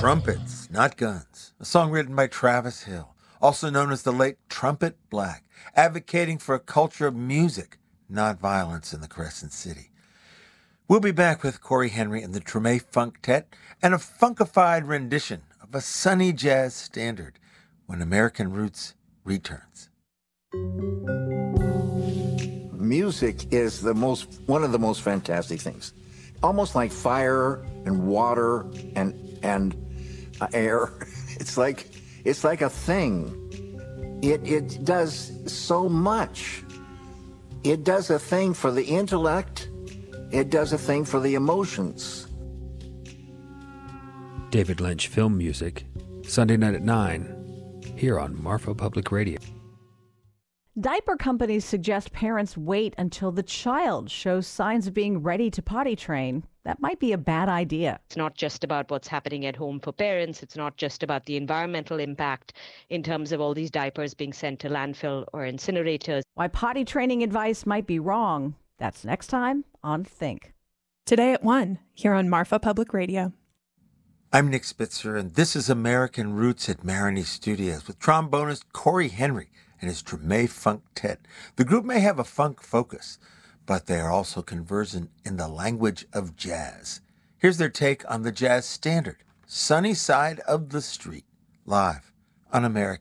Trumpets, Not Guns, a song written by Travis Hill, also known as the late Trumpet Black, advocating for a culture of music, not violence in the Crescent City. We'll be back with Corey Henry and the Treme Funktet and a funkified rendition of a sunny jazz standard when American Roots returns. Music is one of the most fantastic things. Almost like fire and water and air. It's like a thing. It does so much. It does a thing for the intellect. It does a thing for the emotions. David Lynch Film Music, Sunday night at 9, here on Marfa Public Radio. Diaper companies suggest parents wait until the child shows signs of being ready to potty train. That might be a bad idea. It's not just about what's happening at home for parents. It's not just about the environmental impact in terms of all these diapers being sent to landfill or incinerators. Why potty training advice might be wrong. That's next time on Think. Today at 1, here on Marfa Public Radio. I'm Nick Spitzer, and this is American Roots at Marigny Studios with trombonist Corey Henry and his Treme Funktet. The group may have a funk focus, but they are also conversant in the language of jazz. Here's their take on the jazz standard, Sunny Side of the Street, live on American